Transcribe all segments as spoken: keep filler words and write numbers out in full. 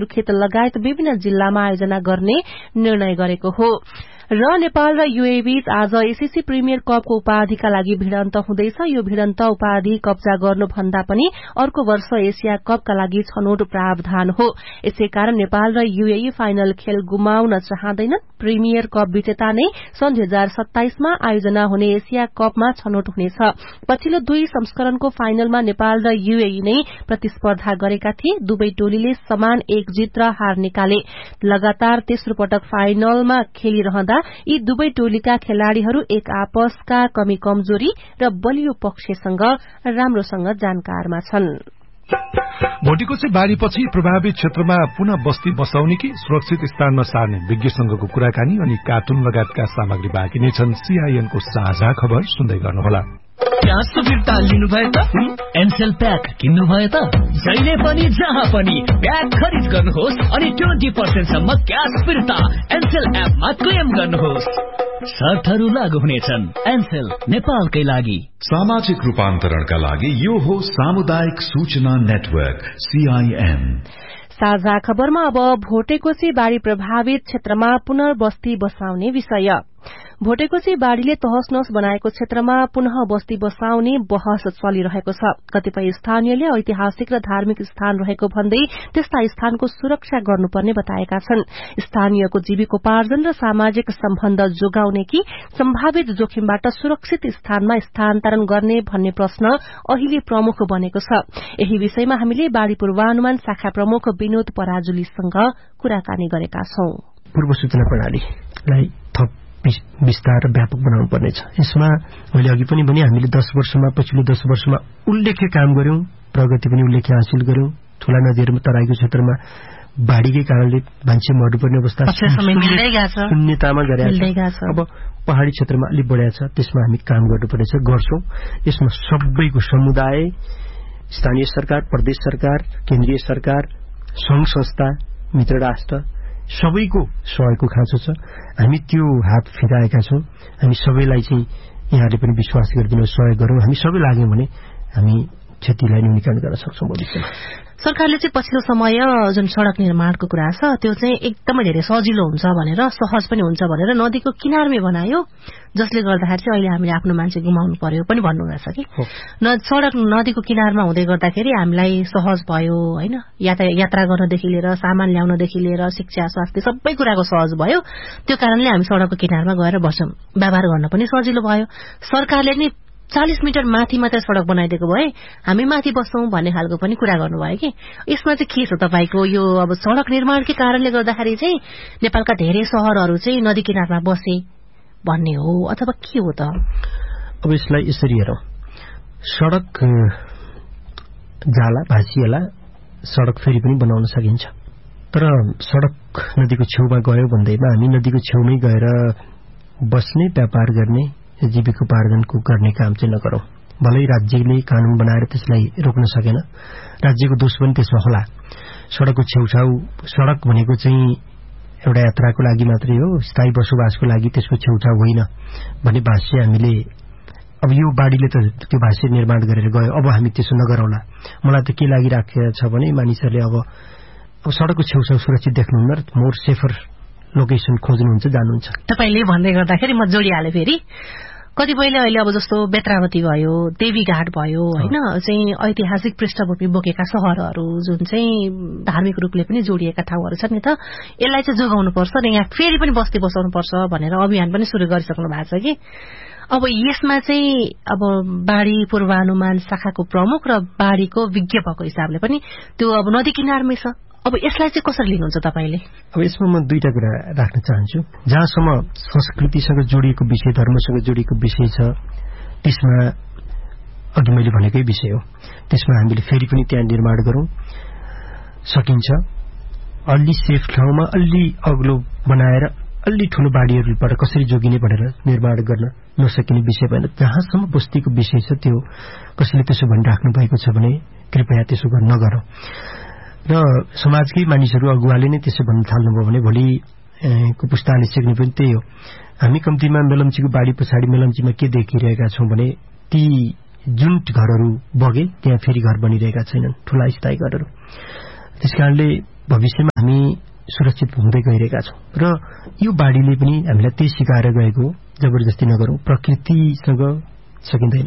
सुर्खेत लगायत विभिन्न जिल्लामा आयोजना गर्ने निर्णय गरेको हो। र नेपाल र यूएई बीच आज एससीसी प्रिमियर कपको उपाधिका लागि भिडन्त हुँदैछ। यो भिडन्त उपाधि कब्जा गर्नुभन्दा पनि अर्को वर्ष एशिया कपका लागि छनौट प्रावधान हो। यसैकारण नेपाल र यूएई फाइनल खेल गुमाउन चाहँदैनन्। प्रिमियर कप विजेता नै सन् दुई हजार सत्ताइसमा आयोजना हुने एशिया कपमा छनौट हुनेछ। पछिल्लो दुई संस्करणको फाइनलमा नेपाल र यूएई नै प्रतिस्पर्धा गरेका थिए। दुवै टोलीले समान एक जित र हार निकाले। लगातार तेस्रो पटक फाइनलमा खेलिरहँदा यी दुवै टोलीका खेलाड़ीहरू एक आपसका कमी कमजोरी र बलियो पक्षसँग राम्रोसँग जानकारमा छन्। भोटेकोसे बाढ़ीपछि प्रभावित क्षेत्रमा पुनः बस्ती बसाउने कि सुरक्षित स्थानमा सार्ने विज्ञसँगको कुराकानी अनि कार्टुन लगायतका सामग्री बाँकी नै छन्। सीआईएनको साझा खबर सुन्दै गर्नुहोला। क्यासको फिर्ता लिनुभयो त एनसेल प्याक किन्नुभयो त जहिले पनि जहाँ पनि प्याक खरिद गर्नुहोस् अनि ट्वेन्टी पर्सेन्ट सम्म क्यास फिर्ता एनसेल एपमा क्लेम गर्नुहोस्। शर्तहरू लागू हुनेछन्। एनसेल नेपालकै लागि। सामाजिक रूपान्तरणका लागि यो हो सामुदायिक सूचना नेटवर्क सीआईएन। साझा खबरमा अब भोटेकोशी बाढ़ी प्रभावित क्षेत्रमा पुनर्बस्ती बसाउने विषय। भोटेकोशी बाढ़ीले तहस नहस बनाएको क्षेत्रमा पुनः बस्ती बसाउने बहस चलिरहेको छ। कतिपय स्थानीयले ऐतिहासिक र धार्मिक स्थान रहेको भन्दै त्यस्ता स्थानको सुरक्षा गर्नुपर्ने बताएका छन्। स्थानीयको जीविकोपार्जन र सामाजिक सम्बन्ध जोगाउने कि सम्भावित जोखिमबाट सुरक्षित स्थानमा स्थानान्तरण गर्ने भन्ने प्रश्न अहिले प्रमुख बनेको छ। यही विषयमा हामीले बाढ़ी पूर्वानुमान शाखा प्रमुख विनोद पराजुलीसँग कुराकानी गरेका छौं। पूर्व सूचना प्रणालीलाई थप विस्तार र व्यापक बनाउनु पर्नेछ। यसमा मैले अघि पनि भने हामीले दस वर्षमा पछिल्लो दस वर्षमा उल्लेख्य काम गर्यौं, प्रगति पनि उल्लेख्य हासिल गर्यौं। ठूला नदीहरूमा तराईको क्षेत्रमा बाढ़ीकै कारणले मान्छे मर्नुपर्ने अवस्था शून्यतामा गरेका छ। अब पहाड़ी क्षेत्रमा अलिक बढ्या छ, त्यसमा हामी काम गर्नुपर्नेछ, गर्छौं। यसमा सबैको समुदाय, स्थानीय सरकार, प्रदेश सरकार, केन्द्रीय सरकार, संघ संस्था, मित्र राष्ट्र सबैको सहयोगको खाँचो छ। हामी त्यो हात फिराएका छौं। हामी सबैलाई चाहिँ यहाँले पनि विश्वास गरिदिनु, सहयोग गरौं। हामी सबै लाग्यौं भने हामी क्षतिलाई न्यूनीकरण गर्न सक्छौं भविष्यमा। सरकारले चाहिँ पछिल्लो समय जुन सड़क निर्माणको कुरा छ त्यो चाहिँ एकदमै धेरै सजिलो हुन्छ भनेर, सहज पनि हुन्छ भनेर नदीको किनारमै बनायो, जसले गर्दाखेरि चाहिँ अहिले हामीले आफ्नो मान्छे गुमाउनु पर्यो पनि भन्नुभएको छ कि सड़क नदीको किनारमा हुँदै गर्दाखेरि हामीलाई सहज भयो हैन। यात्रा गर्नदेखि लिएर सामान ल्याउनदेखि लिएर शिक्षा स्वास्थ्य सबै कुराको सहज भयो। त्यो कारणले हामी सड़कको किनारमा गएर बस्यौं, व्यापार गर्न पनि सजिलो भयो। सरकारले नि चालीस मिटर माथि मात्र सड़क बनाइदिएको भए हामी माथि बस्छौं भन्ने खालको पनि कुरा गर्नुभयो कि यसमा चाहिँ के छ तपाईको यो अब सड़क निर्माणकै कारणले गर्दाखेरि चाहिँ नेपालका धेरै शहरहरू चाहिँ नदी किनारमा बसे भन्ने हो अथवा के हो त? अब यसलाई यसरी हेरौं, सड़क जाला भाँसिएला, सड़क फेरि पनि बनाउन सकिन्छ। तर सड़क नदीको छेउमा गयो भन्दैमा हामी नदीको छेउमै गएर बस्ने, व्यापार गर्ने, जीविकोपार्जनको गर्ने काम चाहिँ नगरौं। भलै राज्यले कानून बनाएर त्यसलाई रोक्न सकेन, राज्यको दोष पनि त्यसमा होला। सड़कको छेउछाउ, सड़क भनेको चाहिँ एउटा यात्राको लागि मात्रै हो, स्थायी बसोबासको लागि त्यसको छेउछाउ होइन भन्ने भाष्य हामीले, अब यो बाढ़ीले त त्यो भाष्य निर्माण गरेर गयो, अब हामी त्यसो नगरौँला। मलाई त के लागिराखेको छ भने मानिसहरूले अब अब सड़कको छेउछाउ सुरक्षित देख्नुहुन्न, मोर सेफर लोकेसन खोज्नुहुन्छ, जानुहुन्छ। तपाईले भन्दै गर्दाखेरि म जोडिहालेँ फेरि कतिपयले अहिले अब जस्तो बेत्रावती भयो, देवीघाट भयो हैन, चाहिँ ऐतिहासिक पृष्ठभूमि बोकेका शहरहरू जुन चाहिँ धार्मिक रूपले पनि जोडिएका ठाउँहरू छन् नि त, यसलाई चाहिँ जोगाउनुपर्छ र यहाँ फेरि पनि बस्ती बसाउनुपर्छ भनेर अभियान पनि सुरु गरिसक्नु भएको छ कि। अब यसमा चाहिँ अब बाढ़ी पूर्वानुमान शाखाको प्रमुख र बाढ़ीको विज्ञ भएको हिसाबले पनि त्यो अब नदी किनारमै छ, अब यसलाई चाहिँ कसरी लिनुहुन्छ तपाईले? अब यसमा म दुईटा कुरा राख्न चाहन्छु। जहाँसम्म संस्कृतिसँग जोडिएको विषय, धर्मसँग जोडिएको विषय छ, त्यसमा अघि मैले भनेकै विषय हो, त्यसमा हामीले फेरि पनि त्यहाँ निर्माण गरौं, सकिन्छ। अलि सेफ ठाउँमा अलि अग्लो बनाएर अलि ठूलो बाढ़ीहरूबाट कसरी जोगिने भनेर निर्माण गर्न नसकिने विषय भएन। जहाँसम्म बस्तीको विषय छ त्यो कसैले त्यसो भनिराख्नु भएको छ भने कृपया त्यसो गर्न नगरौं। र समाजकै मानिसहरू अगुवाले नै त्यसो भन्न थाल्नुभयो भने भोलिको पुस्ताले सिक्ने पनि त्यही हो। हामी कम्तीमा मेलम्चीको बाढ़ी पछाडि मेलम्चीमा के देखिरहेका छौं भने ती जुन घरहरू बगे त्यहाँ फेरि घर बनिरहेका छैनन्, ठूला स्थायी घरहरू। त्यसकारणले भविष्यमा हामी सुरक्षित हुँदै गइरहेका छौँ र यो बाढीले पनि हामीलाई त्यही सिकाएर गएको जबरजस्ती नगरौं, प्रकृतिसँग सकिँदैन।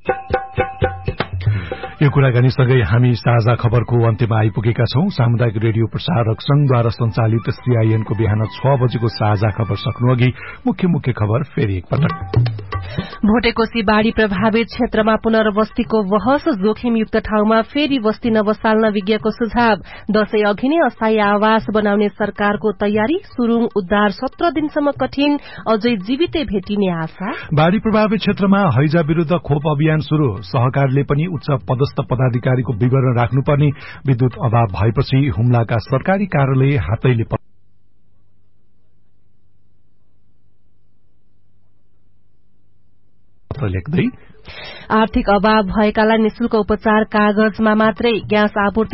यो कुराकानीसँगै हामी साझा खबरको अन्त्यमा आइपुगेका छौं। सामुदायिक रेडियो प्रसारक संघद्वारा सञ्चालित सीआईएनको बिहान छ बजेको साझा खबर सक्नु अघि मुख्य मुख्य खबर फेरि एकपटक। भोटेकोशी बाढ़ी प्रभावित क्षेत्रमा पुनर्वस्तीको बहस, जोखिमयुक्त ठाउँमा फेरि बस्ती नबसाल्न विज्ञको सुझाव। दशैं अघि नै अस्थायी आवास बनाउने सरकारको तयारी, सुरुङ उद्धार सत्र दिनसम्म कठिन, अझै जीवितै भेटिने आशा। बाढ़ी प्रभावित क्षेत्रमा हैजा विरूद्ध खोप अभियान शुरू, सहकारीले पनि उच्च पदस्थ पदाधिकारीको विवरण राख्नुपर्ने, विद्युत अभाव भएपछि हुम्लाका सरकारी कार्यालय हातैले लेख्दै आर्थिक अभाव भएकालाई निशुल्क उपचार कागजमा मात्रै, ग्यास आपूर्ति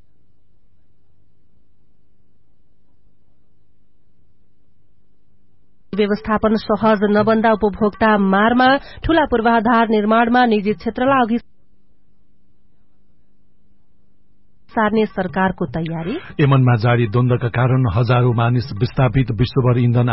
व्यवस्थापन सहज नबन्दा उपभोक्ता मारमा, ठूला पूर्वाधार निर्माणमा निजी क्षेत्रलाई अघि सार्ने सरकारको तयारी। यमनमा जारी द्वन्द्वका कारण हजारौं मानिस विस्थापित, विश्वभर इन्धन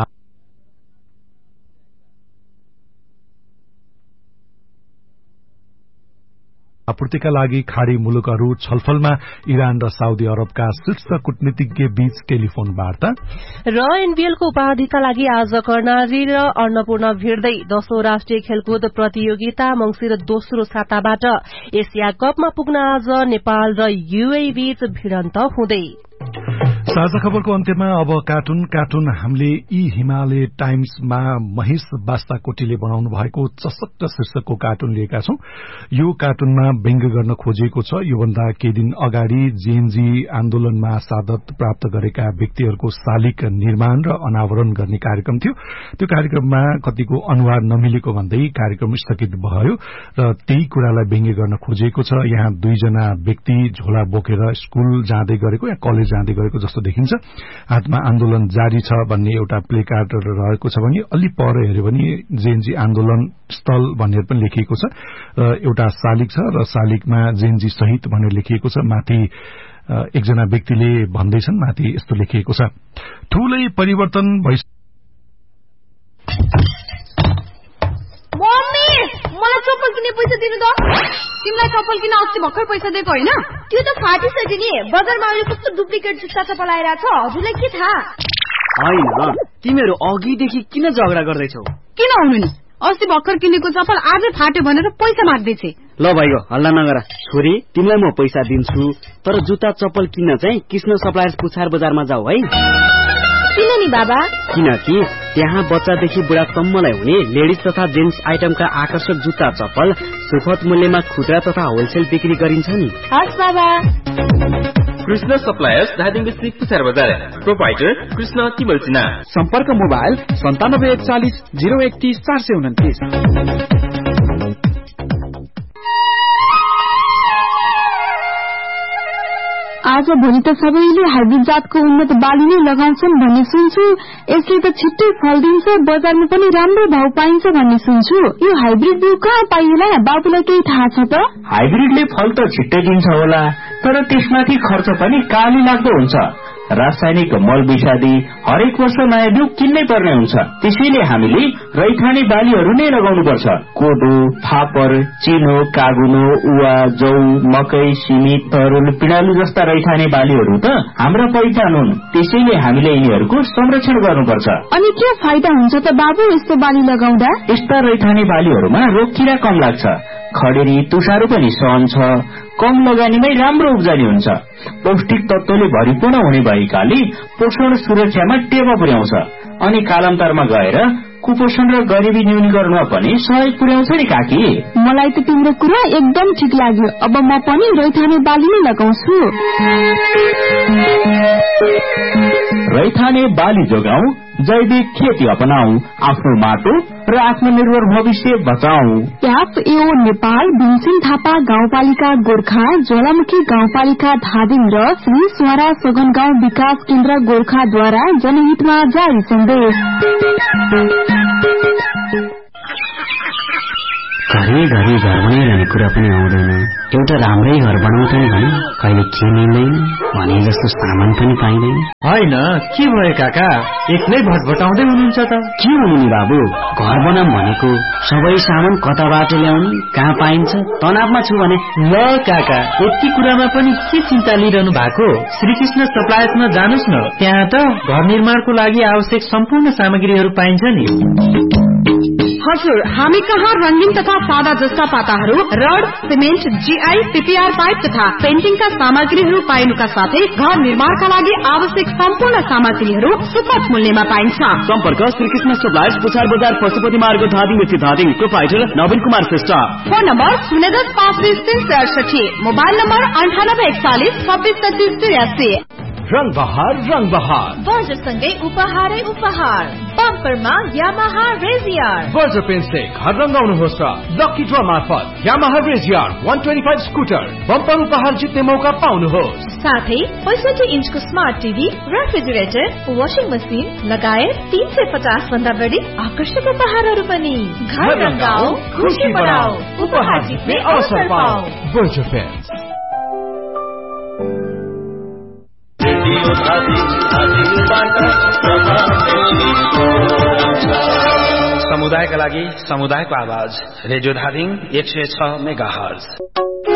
आपूर्तिका लागि खाड़ी मुलुकहरू छलफलमा, इरान र साउदी अरबका शीर्ष कूटनीतिज्ञ बीच टेलिफोन वार्ता। र एनबीएलको उपाधिका लागि आज कर्णाली र अन्नपूर्ण भिड्दै दशौं राष्ट्रिय खेलकुद प्रतियोगिता मंसिर दोस्रो साताबाट एसिया कपमा पुग्न आज नेपाल र यूएई बीच भिडन्त हुँदै। साझा खबरको अन्त्यमा अब कार्टुन कार्टुन हामीले यी हिमालय टाइम्समा महेश बास्ताकोटीले बनाउनु भएको चसक्क शीर्षकको कार्टुन लिएका छौं। यो कार्टुनमा व्यङ्ग्य गर्न खोजिएको छ। योभन्दा केही दिन अगाडि जेएनजी आन्दोलनमा शहादत प्राप्त गरेका व्यक्तिहरूको शालिग निर्माण र अनावरण गर्ने कार्यक्रम थियो। त्यो कार्यक्रममा कतिको अनुहार नमिलेको भन्दै कार्यक्रम स्थगित भयो र त्यही कुरालाई व्यङ्ग्य गर्न खोजिएको छ। यहाँ दुईजना व्यक्ति झोला बोकेर स्कूल जाँदै गरेको या कलेज जाँदै गरेको जस्तो देखिन्छ। हातमा आन्दोलन जारी छ भन्ने एउटा प्ले कार्ड रहेको छ भने अलि पर हेर्यो भने जेएनजी आन्दोलन स्थल भनेर पनि लेखिएको छ र एउटा शालिग छ र शालिगमा जेएनजी सहित भनेर लेखिएको छ। माथि एकजना व्यक्तिले भन्दैछन्, माथि यस्तो लेखिएको छ, ठूलै परिवर्तन भइ मलाई चप्पल किन्ने पैसा दिनु त। तिमीलाई चप्पल किन अस्ति भर्खर पैसा दिएको होइन? त्यो त फाटिसक्यो नि। बजारमा अहिले कस्तो डुप्लिकेट जुत्ता चप्पल आइरहेको छ, हजुरलाई के थाहा? होइन, तिमीहरू अघिदेखि किन झगडा गर्दैछौ? किन हुनु नि, अस्ति भर्खर किनेको चप्पल आजै फाट्यो भनेर पैसा माग्दैछे। ल भाइको हल्ला नगर। छोरी, तिमीलाई म पैसा दिन्छु, तर जुत्ता चप्पल किन्न चाहिँ कृष्ण सप्लायर्स पुछार बजारमा जाऊ है। किन नि बाबा? किनकि त्यहाँ बच्चादेखि बुढासम्मलाई हुने लेडिज तथा जेन्ट्स आइटमका आकर्षक जुत्ता चप्पल सुपथ मूल्यमा खुद्रा तथा होलसेल बिक्री गरिन्छ नि। हस् बाबा। कृष्ण सप्लायर्स धादिङ डिस्ट्रिक्ट पुछार बजार, प्रोपाइटर कृष्ण तिमल सिन्हा। सम्पर्क मोबाइल सन्तानब्बे एकचालिस जिरो एकतिस चार सय उन्तिस। आज भोलि त सबैले हाइब्रिड जातको उन्नत बाली नै लगाउँछन् भन्ने सुन्छु। यसले त छिट्टै फल दिन्छ, बजारमा पनि राम्रो भाव पाइन्छ भन्ने सुन्छु। यो हाइब्रिड बिउ कहाँ पाइएला? बाबुलाई केही थाहा छ त? हाइब्रिडले फल त छिट्टै दिन्छ होला, तर त्यसमाथि खर्च पनि काली लाग्दो हुन्छ। रासायनिक मल विषादी हरेक वर्ष नयाँ बिउ किन्नै पर्ने हुन्छ। त्यसैले हामीले रैथाने बालीहरू नै लगाउनु पर्छ। कोदो, फापर, चिनो, कागुनो, उवा, जौ, मकै, सिमी, तरुल, पिँडालु जस्ता रैथाने बालीहरू त हाम्रा पहिचान हुन्। त्यसैले हामीले यिनीहरूको संरक्षण गर्नुपर्छ। अनि के फाइदा हुन्छ त बाबु यस्तो बाली लगाउँदा? यस्ता रैथाने बालीहरूमा रोग किरा कम लाग्छ, खडेरी तुषारो पनि सहन्छ, कम लगानीमै राम्रो उब्जनी हुन्छ। पौष्टिक तत्वले भरिपूर्ण हुने भएकाले पोषण सुरक्षामा टेवा पुर्याउँछ अनि कालान्तरमा गएर कुपोषण र गरिबी न्यूनीकरणमा पनि सहयोग पुर्याउँछ नि काकी। मलाई त तिम्रो कुरा एकदम ठिक लाग्यो। अब म पनि रैथाने बाली नै लगाउँछु। रैथाने बाली जोगाऊ, जैविक खेती अपनाऊ, आफ्नो माटो र आत्मनिर्भर भविष्य बचाऊ। एफएओ नेपाल, भीमसेन थापा गाउँपालिका गोर्खा, ज्वालामुखी गाउँपालिका धादिङ र श्री स्वरा सगन गाउँ विकास केन्द्र गोर्खाद्वारा जनहितमा जारी सन्देश। घरिघरि घर बनाइरहने कुरा पनि आउँदैन। एउटा राम्रै घर बनाउँछ नि भने कहिले के मिल्दैन भने जस्तो सामान पनि पाइँदैन। होइन के भयो काका, एक्लै भटभटाउँदै हुनुहुन्छ त? के हुनु नि बाबु, घर बनाऊँ भनेको सबै सामान कताबाट ल्याउने, कहाँ पाइन्छ, तनावमा छु भने। ल काका, यति कुरामा पनि के चिन्ता लिइरहनु भएको? श्रीकृष्ण सप्लायर्समा जानुस् न, त्यहाँ त घर निर्माणको लागि आवश्यक सम्पूर्ण सामग्रीहरू पाइन्छ नि। हजुर, हामी कहाँ रंगीन तथा सादा जस्ता पाताहरू, rod, cement, GI, PPR pipe तथा पेन्टिङका सामग्रीहरू पाइनुका साथै घर निर्माणका लागि आवश्यक सम्पूर्ण सामग्रीहरू सुपथ मूल्यमा पाइन्छ। सम्पर्क श्रीकृष्ण सप्लायर्स, पुछार बजार, पशुपति मार्ग, धादिङ स्थित धादिङ। प्रोपाइटर नवीन कुमार श्रेष्ठ। फोन नम्बर शून्य दस पाँच बिस तीन सय अडसठी। मोबाइल नम्बर अन्ठानब्बे एकचालिस छब्बिस पच्चिस तिरासी। रंग बहार रंग बहार बर्जरसँगै उपहारै उपहार। बम्परमा यामाहा रेजियर। बर्जर पेन्टले घर रंगाउनुहोस् र लकी ड्र मार्फत यामाहा रेजियर एक सय पच्चीस स्कुटर बम्पर उपहार जित्ने मौका पाउनुहोस्। साथै पैंसठी इन्चको smart TV, refrigerator, washing machine लगायत तीन सय पचास भन्दा बढी आकर्षक उपहारहरू पनि। घर रंगाऊ, खुशी बढाऊ, उपहार जित्ने अवसर पाऊ। Berger pant. समुदायका लागि समुदायको आवाज, रेडियो धादिङ एक सय छ मेगा हर्ज।